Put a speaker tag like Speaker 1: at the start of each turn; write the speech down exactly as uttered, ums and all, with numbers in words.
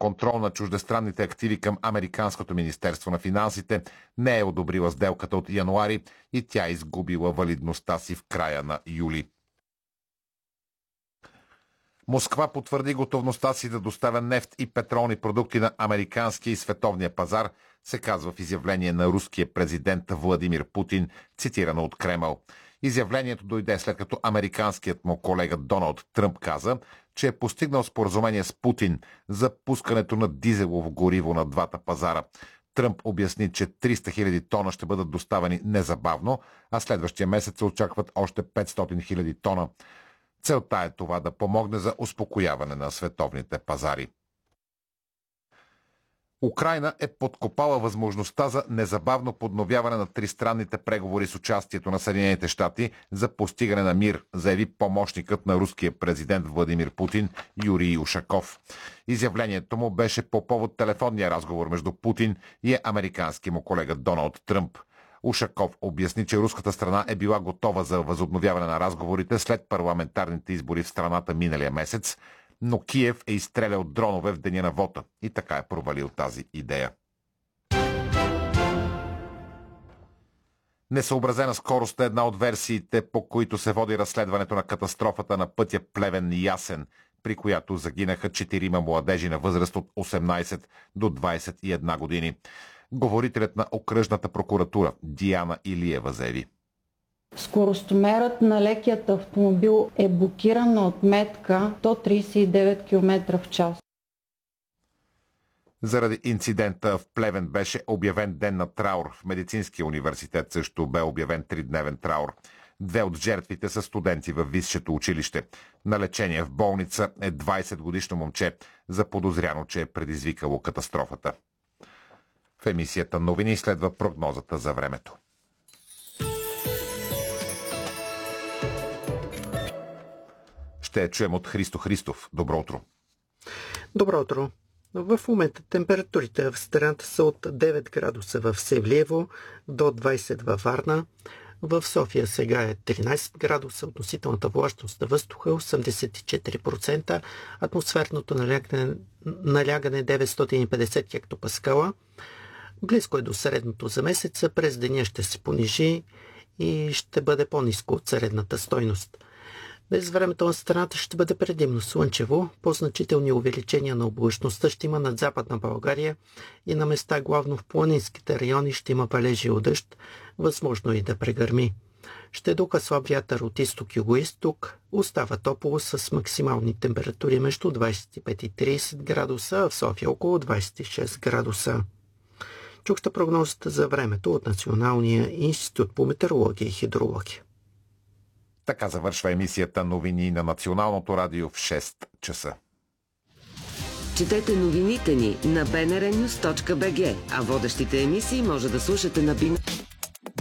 Speaker 1: контрол на чуждестранните активи към Американското министерство на финансите не е одобрила сделката от януари и тя изгубила валидността си в края на юли. Москва потвърди готовността си да доставя нефт и петролни продукти на американския и световния пазар, се казва в изявление на руския президент Владимир Путин, цитирано от Кремъл. Изявлението дойде след като американският му колега Доналд Тръмп каза, че е постигнал споразумение с Путин за пускането на дизелово гориво на двата пазара. Тръмп обясни, че триста хиляди тона ще бъдат доставени незабавно, а следващия месец се очакват още петстотин хиляди тона. Целта е това да помогне за успокояване на световните пазари. Украйна е подкопала възможността за незабавно подновяване на тристранните преговори с участието на Съединените щати за постигане на мир, заяви помощникът на руския президент Владимир Путин Юрий Ушаков. Изявлението му беше по повод телефонния разговор между Путин и американския му колега Доналд Тръмп. Ушаков обясни, че руската страна е била готова за възобновяване на разговорите след парламентарните избори в страната миналия месец, но Киев е изстрелял дронове в деня на вота и така е провалил тази идея. Несъобразена скорост е една от версиите, по които се води разследването на катастрофата на пътя Плевен-Ясен, при която загинаха четирима младежи на възраст от осемнайсет до двайсет и една години. Говорителят на окръжната прокуратура Диана Илиева заяви:
Speaker 2: скоростомерът на лекият автомобил е блокиран на отметка до трийсет и девет километра в час.
Speaker 1: Заради инцидента в Плевен беше обявен ден на траур. В Медицинския университет също бе обявен тридневен траур. Две от жертвите са студенти във висшето училище. На лечение в болница е двайсетгодишно момче, заподозряно, че е предизвикало катастрофата. В емисията новини следва прогнозата за времето. Ще я чуем от Христо Христов. Добро утро.
Speaker 3: Добро утро. В момента температурите в страната са от девет градуса в Севлиево до двайсет във Варна. В София сега е тринайсет градуса, относителната влажност на въздуха е осемдесет и четири процента, атмосферното налягане, налягане деветстотин и петдесет хектопаскала. Близко е до средното за месеца, през деня ще се понижи и ще бъде по-ниско от средната стойност. Днес времето на страната ще бъде предимно слънчево, по-значителни увеличения на облачността ще има над Западна България и на места главно в планинските райони ще има валежи от дъжд, възможно и да прегърми. Ще духа слаб вятър от изток и югоизток, остава топло с максимални температури между двайсет и пет и трийсет градуса, а в София около двайсет и шест градуса. Чухте прогнозата за времето от Националния институт по метеорология и хидрология.
Speaker 1: Така завършва емисията новини на Националното радио в шест часа.
Speaker 4: Четете новините ни на би ен ар нюз точка би джи, а водещите емисии може да слушате на би ен ар.